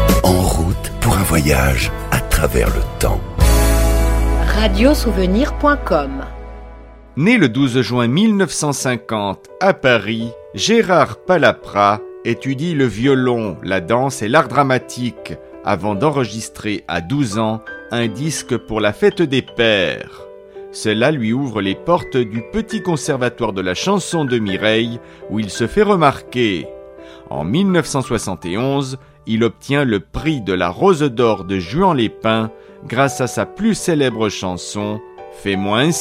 En route pour un voyage à travers le temps. Radiosouvenir.com. Né le 12 juin 1950 à Paris, Gérard Palaprat étudie le violon, la danse et l'art dramatique avant d'enregistrer à 12 ans un disque pour la fête des pères. Cela lui ouvre les portes du petit conservatoire de la chanson de Mireille où il se fait remarquer. En 1971, il obtient le prix de la Rose d'Or de Juan Lépin grâce à sa plus célèbre chanson « Fais-moi un signe ».